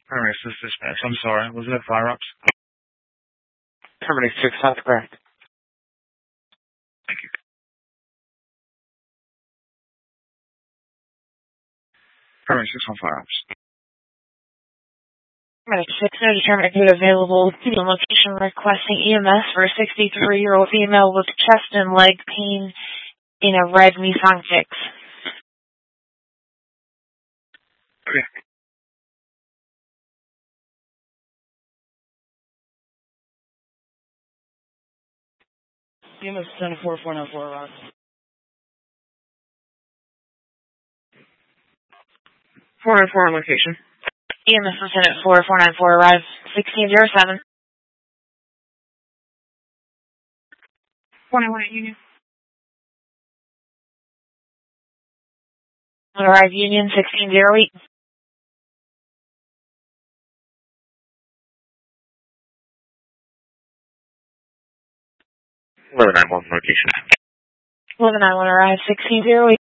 Primary Assist Dispatch. I'm sorry. Was that Fire Ops? Terminate 6, that's correct. Thank you. Primary 6 on Fire Ops. Medic 6, no determinant code available. People location requesting EMS for a 63-year-old female with chest and leg pain in a red Nissan Kicks. Okay. EMS 10-4-494 arrived. 494 on location. EMS Lieutenant 4494 arrives 1607. 491 at Union. Arrive Union 1608. 1191 location. 1191 arrive 1608.